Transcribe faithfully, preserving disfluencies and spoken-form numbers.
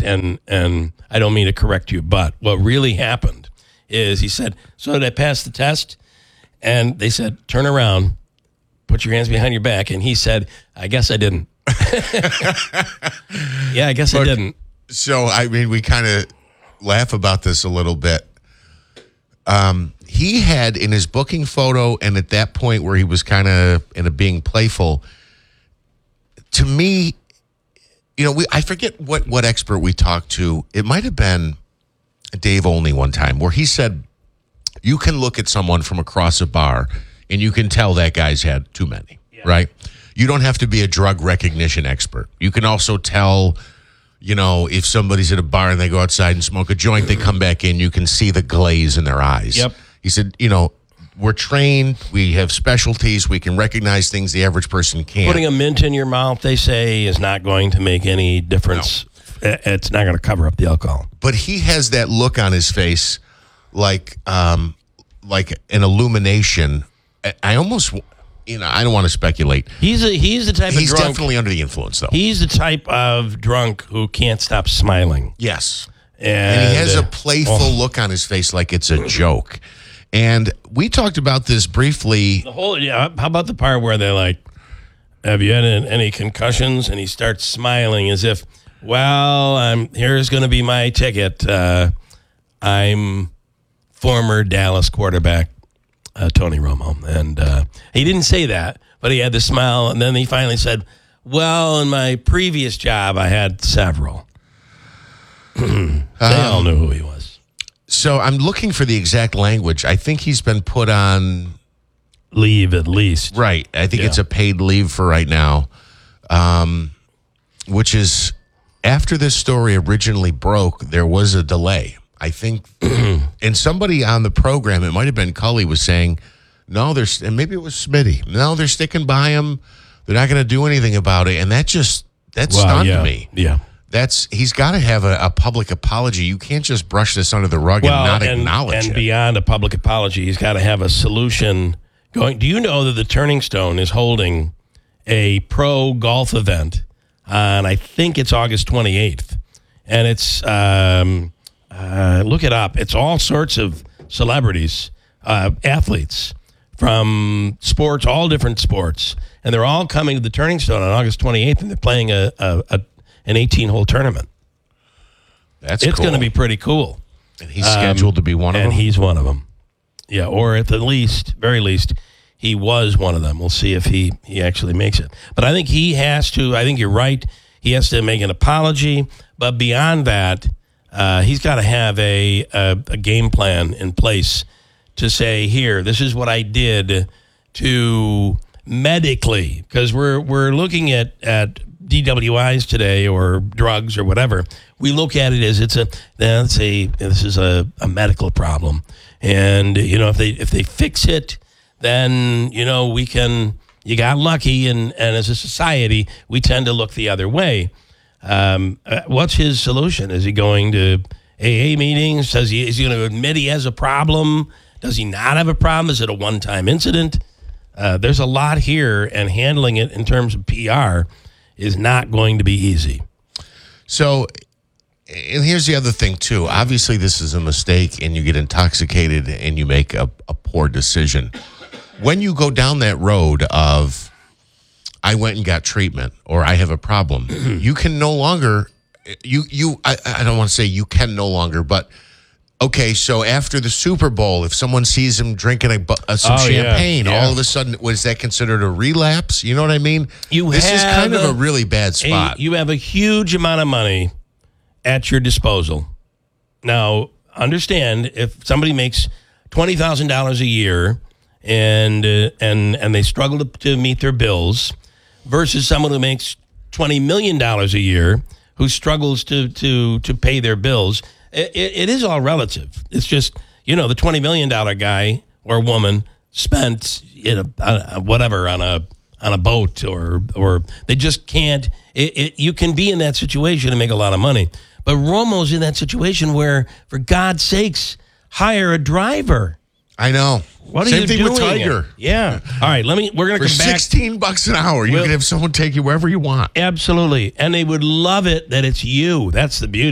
is, and and I don't mean to correct you, but what really happened is he said, so did I pass the test? And they said, turn around, put your hands behind your back. And he said, I guess I didn't. yeah, I guess Look, I didn't. So, I mean, we kind of laugh about this a little bit. Um, he had in his booking photo, and at that point where he was kind of in a being playful, to me, you know, we I forget what, what expert we talked to. It might have been Dave Olney one time, where he said, you can look at someone from across a bar and you can tell that guy's had too many, yeah. right? You don't have to be a drug recognition expert. You can also tell, you know, if somebody's at a bar and they go outside and smoke a joint, they come back in, you can see the glaze in their eyes. Yep. He said, you know, we're trained, we have specialties, we can recognize things the average person can't. Putting a mint in your mouth, they say, is not going to make any difference. No. It's not going to cover up the alcohol. But he has that look on his face like um, like an illumination. I almost, you know, I don't want to speculate. He's a, he's the type he's of drunk. He's definitely under the influence, though. He's the type of drunk who can't stop smiling. Yes. And, and he has uh, a playful oh. look on his face like it's a joke. And we talked about this briefly. The whole, yeah, how about the part where they're like, have you had any concussions? And he starts smiling as if, well, I'm, here's going to be my ticket. Uh, I'm former Dallas quarterback uh, Tony Romo. And uh, he didn't say that, but he had the smile. And then he finally said, well, in my previous job, I had several. They um, all knew who he was. So I'm looking for the exact language. I think he's been put on leave at least. Right. I think yeah. it's a paid leave for right now, um, which is after this story originally broke, there was a delay. I think, and somebody on the program, it might have been Cully, was saying, no, there's, and maybe it was Smitty. No, they're sticking by him. They're not going to do anything about it. And that just, that well, stunned yeah, me. Yeah. That's, he's got to have a, a public apology. You can't just brush this under the rug well, and not and, acknowledge and it. And beyond a public apology, he's got to have a solution going. Do you know that the Turning Stone is holding a pro golf event on, I think it's August twenty-eighth. And it's, um, uh, look it up. It's all sorts of celebrities, uh, athletes from sports, all different sports. And they're all coming to the Turning Stone on August twenty-eighth, and they're playing a, a, a an eighteen-hole tournament. That's It's cool. going to be pretty cool. And he's scheduled um, to be one of and them? And he's one of them. Yeah, or at the least, very least, he was one of them. We'll see if he, he actually makes it. But I think he has to, I think you're right, he has to make an apology. But beyond that, uh, he's got to have a, a, a game plan in place to say, here, this is what I did to medically, because we're we're looking at, at D W Is today or drugs or whatever. We look at it as it's a let's say this is a, a medical problem, and you know if they if they fix it, then you know we can. You got lucky, and, and as a society, we tend to look the other way. Um, uh, what's his solution? Is he going to A A meetings? Does he is he going to admit he has a problem? Does he not have a problem? Is it a one-time incident? Uh, there's a lot here, and handling it in terms of P R is not going to be easy. So, and here's the other thing, too. Obviously, this is a mistake, and you get intoxicated, and you make a, a poor decision. When you go down that road of, I went and got treatment, or I have a problem, you can no longer, you, you. I, I don't want to say you can no longer, but okay, so after the Super Bowl, if someone sees him drinking a, uh, some oh, champagne, yeah, yeah. all of a sudden, was that considered a relapse? You know what I mean? You this is kind of a, a really bad spot. A, you have a huge amount of money at your disposal. Now, understand, if somebody makes twenty thousand dollars a year and, uh, and, and they struggle to, to meet their bills versus someone who makes twenty million dollars a year who struggles to, to, to pay their bills, It, it is all relative. It's just, you know, the twenty million dollars guy or woman spent you know, uh, whatever on a on a boat or or they just can't. It, it, you can be in that situation and make a lot of money. But Romo's in that situation where, for God's sakes, hire a driver. I know. What Same are you thing doing? with Tiger. Yeah. All right. Let me. We're gonna For come back. sixteen bucks an hour, you We'll, can have someone take you wherever you want. Absolutely, and they would love it that it's you. That's the beauty.